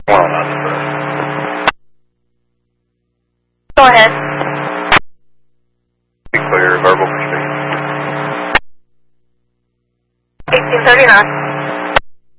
One on the Go ahead. Be clear, verbal proceed. 1839.